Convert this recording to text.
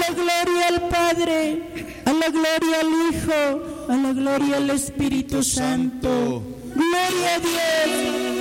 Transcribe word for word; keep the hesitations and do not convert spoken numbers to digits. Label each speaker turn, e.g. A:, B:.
A: la gloria al Padre, a la gloria al Hijo, a la gloria al Espíritu Santo. Gloria a Dios.